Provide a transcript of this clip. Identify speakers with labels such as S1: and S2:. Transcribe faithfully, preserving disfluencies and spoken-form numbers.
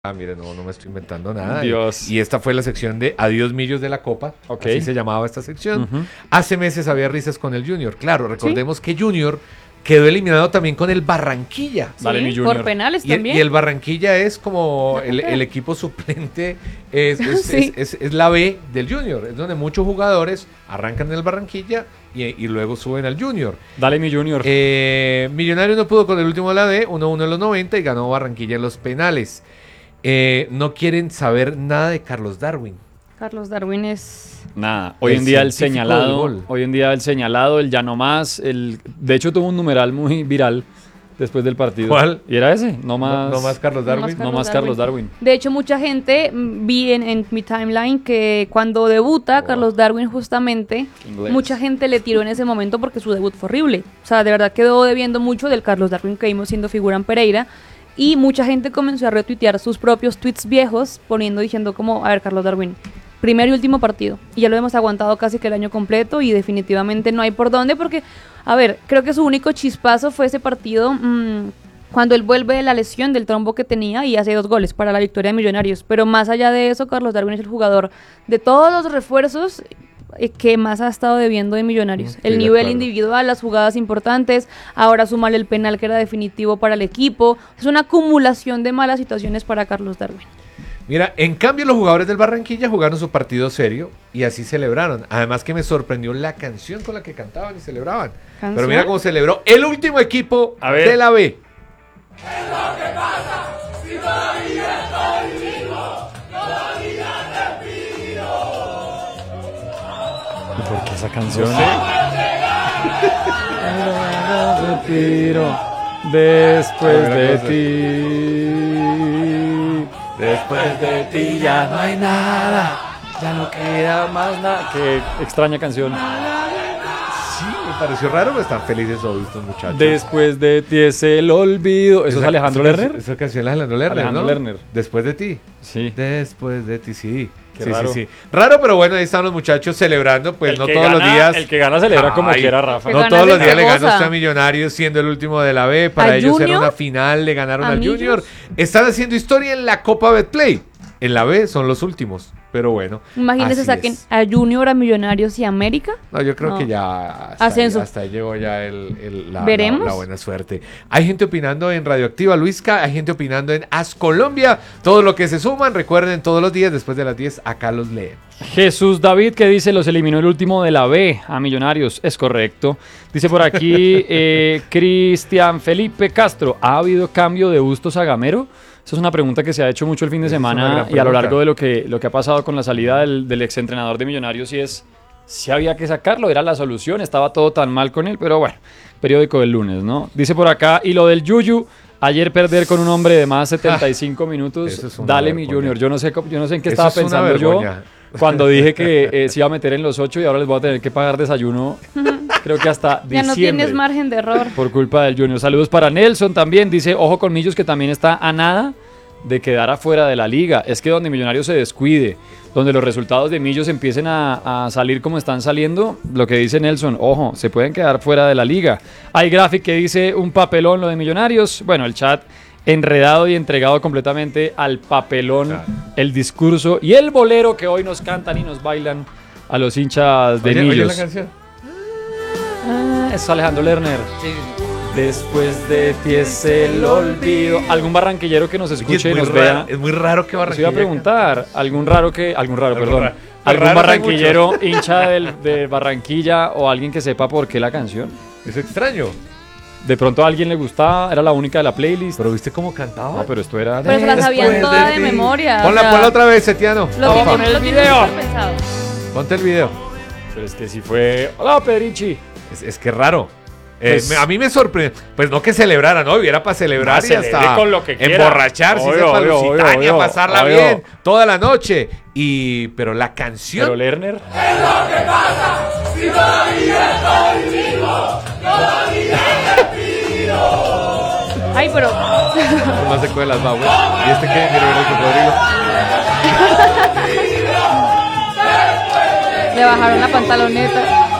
S1: Ah, mire, no, no me estoy inventando nada.
S2: Dios.
S1: Y, y esta fue la sección de Adiós Millos de la Copa.
S2: Ok.
S1: Así se llamaba esta sección.
S2: Uh-huh.
S1: Hace meses había risas con el Junior. Claro, recordemos ¿Sí? que Junior quedó eliminado también con el Barranquilla.
S3: Sí, Dale, mi Junior. Por penales
S1: y,
S3: también.
S1: Y el Barranquilla es como el, el equipo suplente, es, es, sí. es, es, es la B del Junior. Es donde muchos jugadores arrancan en el Barranquilla y, y luego suben al Junior.
S2: Dale, mi Junior.
S1: Eh, Millonario no pudo con el último de la B, uno uno en los noventa y ganó Barranquilla en los penales. Eh, no quieren saber nada de Carlos Darwin.
S3: Carlos Darwin es...
S2: Nada, hoy el en día el señalado, hoy en día el señalado, el ya no más, el, de hecho tuvo un numeral muy viral después del partido.
S1: ¿Cuál?
S2: Y era ese, no más,
S1: no, no más Carlos Darwin.
S3: No más,
S2: Carlos, no más
S3: Darwin.
S2: Carlos Darwin.
S3: De hecho, mucha gente vi en, en mi timeline que cuando debuta oh. Carlos Darwin justamente, Inglés. mucha gente le tiró en ese momento porque su debut fue horrible. O sea, de verdad quedó debiendo mucho del Carlos Darwin que vimos siendo figura en Pereira. Y mucha gente comenzó a retuitear sus propios tweets viejos, poniendo, diciendo como, a ver, Carlos Darwin, primer y último partido. Y ya lo hemos aguantado casi que el año completo y definitivamente no hay por dónde porque, a ver, creo que su único chispazo fue ese partido mmm, cuando él vuelve de la lesión del trombo que tenía y hace dos goles para la victoria de Millonarios. Pero más allá de eso, Carlos Darwin es el jugador de todos los refuerzos que más ha estado debiendo de Millonarios. El nivel individual, las jugadas importantes, ahora súmale el penal que era definitivo para el equipo. Es una acumulación de malas situaciones para Carlos Darwin.
S1: Mira, en cambio los jugadores del Barranquilla jugaron su partido serio y así celebraron. Además que me sorprendió la canción con la que cantaban y celebraban. ¿Canción? Pero mira cómo celebró el último equipo de la B.
S4: Es lo que pasa si todavía estoy vivo, todavía respiro.
S2: ¿Y por qué esa canción?
S1: No sé.
S2: Respiro después de ti.
S1: Después de ti ya no hay nada,
S2: ya no queda más nada. Qué extraña canción.
S1: Sí, me pareció raro, pero están felices hoy estos muchachos.
S2: Después de ti es el olvido. ¿Eso esa, es Alejandro
S1: esa,
S2: Lerner?
S1: Esa canción es Alejandro Lerner,
S2: Alejandro
S1: ¿no?
S2: Lerner.
S1: Después de ti.
S2: Sí.
S1: Después de ti, sí.
S2: Qué
S1: sí,
S2: raro.
S1: sí, sí. Raro, pero bueno, ahí están los muchachos celebrando, pues
S2: el
S1: no todos
S2: gana,
S1: los días.
S2: El que gana celebra
S1: Ay,
S2: como quiera, Rafa.
S1: No todos los días le gana usted a Millonarios siendo el último de la B. Para ellos era una final, le ganaron al Junior. Están haciendo historia en la Copa Betplay. En la B son los últimos, pero bueno.
S3: Imagínense saquen es. a Junior, a Millonarios y a América.
S1: No, yo creo no. que ya hasta ahí, hasta ahí llegó ya el, el, la,
S3: ¿Veremos?
S1: La, la buena suerte. Hay gente opinando en Radioactiva Luisca, hay gente opinando en As Colombia. Todo lo que se suman, recuerden, todos los días después de las diez, acá los leen.
S2: Jesús David que dice, los eliminó el último de la B a Millonarios. Es correcto. Dice por aquí eh, Cristian Felipe Castro, ¿ha habido cambio de Bustos a Gamero? Esa es una pregunta que se ha hecho mucho el fin de Esa semana y a lo largo de lo que, lo que ha pasado con la salida del, del exentrenador de Millonarios, y es si había que sacarlo, era la solución, estaba todo tan mal con él, pero bueno, periódico del lunes, ¿no? Dice por acá, y lo del Yuyu, ayer perder con un hombre de más setenta y cinco minutos, es dale mi Junior, yo no sé, yo no sé en qué
S1: Eso
S2: estaba pensando yo cuando dije que eh, se iba a meter en los ocho y ahora les voy a tener que pagar desayuno, creo que hasta diciembre.
S3: Ya no tienes margen de error.
S2: Por culpa del Junior. Saludos para Nelson también, dice, ojo con Millos que también está a nada de quedar afuera de la liga. Es que donde Millonarios se descuide, donde los resultados de Millos empiecen a, a salir como están saliendo, lo que dice Nelson, ojo, se pueden quedar fuera de la liga. Hay Graphic que dice un papelón lo de Millonarios. Bueno, el chat enredado y entregado completamente al papelón, claro. El discurso y el bolero que hoy nos cantan y nos bailan a los hinchas de
S1: oye,
S2: Millos.
S1: Oye la canción.
S2: Ah, es Alejandro Lerner. Sí. Después de ti es el olvido. ¿Algún barranquillero que nos escuche y nos
S1: raro,
S2: vea?
S1: Es muy raro que Barranquilla.
S2: Te iba a preguntar, algún raro que, algún raro,
S1: algún
S2: perdón,
S1: raro.
S2: algún
S1: raro
S2: barranquillero hincha del, de Barranquilla o alguien que sepa por qué la canción.
S1: Es extraño.
S2: De pronto a alguien le gustaba, era la única de la playlist.
S1: Pero ¿viste cómo cantaba?
S2: No, pero esto era...
S3: Pero se la sabían toda de, de memoria.
S1: Ponla, o sea, ponla otra vez, Setiano.
S3: Lo que pon el video.
S1: Ponte el video.
S2: Pero es que si fue... Hola, Pedrichi.
S1: Es, es que es raro.
S2: Pues,
S1: eh, a mí me sorprende, pues no que celebrara, ¿no? Hubiera para celebrar y hasta
S2: con lo que
S1: emborracharse,
S2: obvio,
S1: para
S2: obvio,
S1: Lusitania,
S2: obvio,
S1: pasarla
S2: obvio.
S1: bien toda la noche. Y pero la canción.
S2: Pero Lerner.
S4: Es lo que pasa si todavía estoy vivo, todavía respiro.
S3: Ay, pero.
S1: No se cuelga las babas. ¿Y este qué? Mira, mira el cocodrilo.
S3: Le bajaron la pantaloneta.